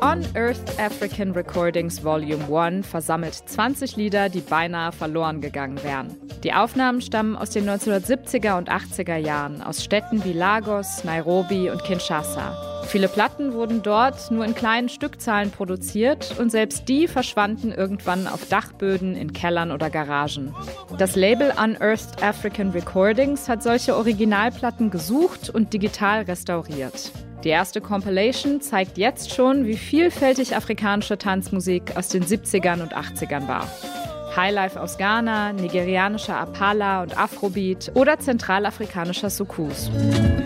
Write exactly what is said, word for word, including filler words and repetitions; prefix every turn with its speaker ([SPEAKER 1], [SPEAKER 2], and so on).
[SPEAKER 1] Unearthed African Recordings Volume eins versammelt zwanzig Lieder, die beinahe verloren gegangen wären. Die Aufnahmen stammen aus den neunzehnhundertsiebziger und achtziger Jahren, aus Städten wie Lagos, Nairobi und Kinshasa. Viele Platten wurden dort nur in kleinen Stückzahlen produziert und selbst die verschwanden irgendwann auf Dachböden, in Kellern oder Garagen. Das Label Unearthed African Recordings hat solche Originalplatten gesucht und digital restauriert. Die erste Compilation zeigt jetzt schon, wie vielfältig afrikanische Tanzmusik aus den siebzigern und achtzigern war. Highlife aus Ghana, nigerianischer Apala und Afrobeat oder zentralafrikanischer Soukous.